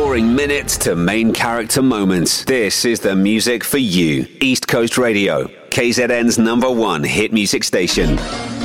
Scoring minutes to main character moments. This is the music for you. East Coast Radio, KZN's #1 hit music station.